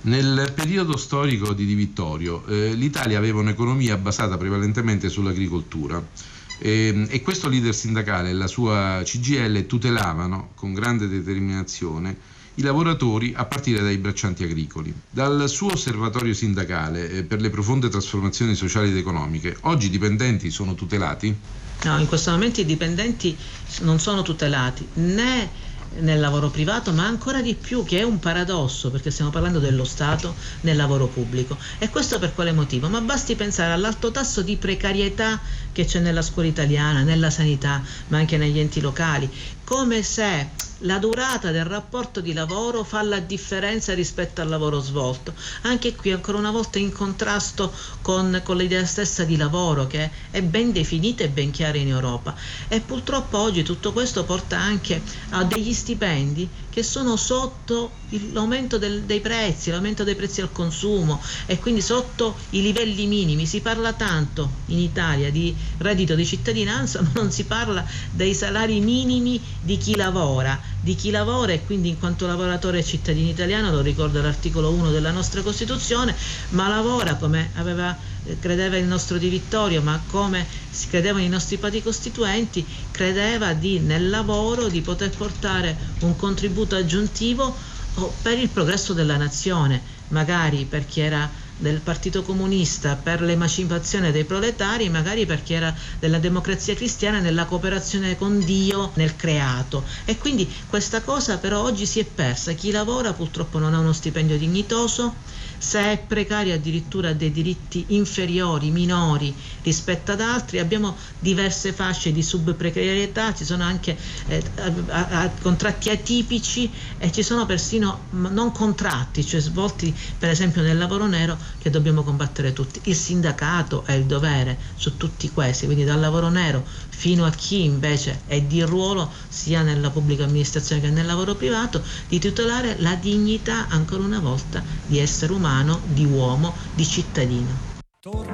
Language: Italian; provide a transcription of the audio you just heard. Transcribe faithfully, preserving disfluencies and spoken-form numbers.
Nel periodo storico di Di Vittorio, eh, l'Italia aveva un'economia basata prevalentemente sull'agricoltura e, e questo leader sindacale e la sua C G I L tutelavano con grande determinazione i lavoratori a partire dai braccianti agricoli. Dal suo osservatorio sindacale eh, per le profonde trasformazioni sociali ed economiche, oggi i dipendenti sono tutelati? No, in questo momento i dipendenti non sono tutelati né nel lavoro privato, ma ancora di più, che è un paradosso, perché stiamo parlando dello Stato nel lavoro pubblico. E questo per quale motivo? Ma basti pensare all'alto tasso di precarietà che c'è nella scuola italiana, nella sanità, ma anche negli enti locali, come se la durata del rapporto di lavoro fa la differenza rispetto al lavoro svolto. Anche qui ancora una volta in contrasto con, con l'idea stessa di lavoro, che è ben definita e ben chiara in Europa. E purtroppo oggi tutto questo porta anche a degli stipendi che sono sotto l'aumento del, dei prezzi, l'aumento dei prezzi al consumo, e quindi sotto i livelli minimi. Si parla tanto in Italia di reddito di cittadinanza, ma non si parla dei salari minimi di chi lavora, di chi lavora e quindi in quanto lavoratore e cittadino italiano, lo ricorda l'articolo uno della nostra Costituzione, ma lavora come aveva credeva il nostro Di Vittorio, ma come si credevano i nostri padri costituenti, credeva di nel lavoro di poter portare un contributo aggiuntivo per il progresso della nazione, magari per chi era del Partito Comunista, per l'emancipazione dei proletari, magari per chi era della Democrazia Cristiana, nella cooperazione con Dio nel creato. E quindi questa cosa però oggi si è persa. Chi lavora purtroppo non ha uno stipendio dignitoso, se è precario addirittura ha dei diritti inferiori, minori rispetto ad altri. Abbiamo diverse fasce di subprecarietà, ci sono anche eh, a, a, contratti atipici, e ci sono persino non contratti, cioè svolti per esempio nel lavoro nero, che dobbiamo combattere tutti. Il sindacato ha il dovere su tutti questi, quindi dal lavoro nero fino a chi invece è di ruolo sia nella pubblica amministrazione che nel lavoro privato, di tutelare la dignità ancora una volta di essere umano, di uomo, di cittadino.